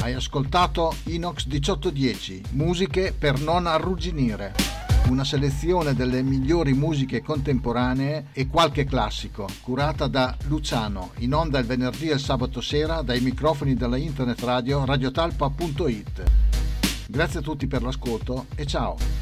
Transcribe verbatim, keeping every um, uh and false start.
Hai ascoltato Inox diciotto dieci, musiche per non arrugginire. Una selezione delle migliori musiche contemporanee e qualche classico, curata da Luciano, in onda il venerdì e il sabato sera dai microfoni della internet radio radiotalpa punto it. Grazie a tutti per l'ascolto e ciao!